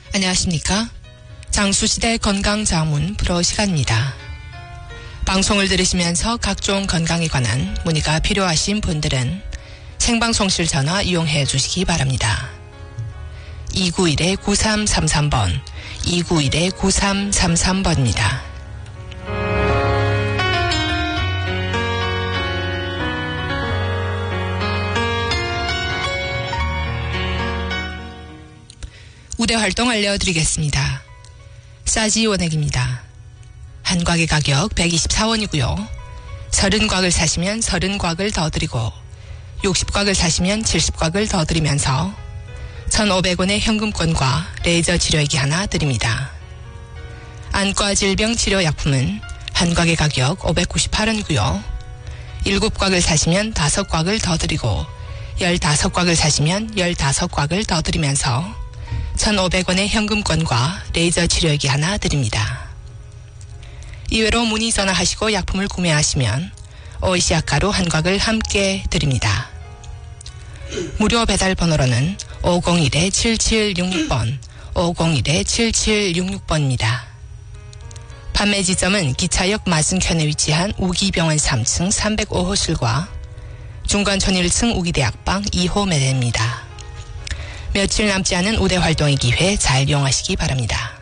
안녕하십니까? 장수시대 건강자문 프로 시간입니다. 방송을 들으시면서 각종 건강에 관한 문의가 필요하신 분들은 생방송실 전화 이용해 주시기 바랍니다. 291-9333번, 291-9333번입니다. 우대 활동 알려드리겠습니다. 싸지 원액입니다. 한 곽의 가격 124원이고요. 30곽을 사시면 30곽을 더 드리고 60곽을 사시면 70곽을 더 드리면서 1,500원의 현금권과 레이저 치료기 하나 드립니다. 안과 질병 치료 약품은 한 곽의 가격 598원이고요. 7곽을 사시면 5곽을 더 드리고 15곽을 사시면 15곽을 더 드리면서 1,500원의 현금권과 레이저 치료기 하나 드립니다. 이외로 문의 전화하시고 약품을 구매하시면 오이시아카로 한 곽을 함께 드립니다. 무료 배달 번호로는 501-7766번, 501-7766번입니다. 판매 지점은 기차역 맞은편에 위치한 우기병원 3층 305호실과 중간촌 1층 우기대학방 2호 매대입니다. 며칠 남지 않은 우대 활동의 기회 잘 이용하시기 바랍니다.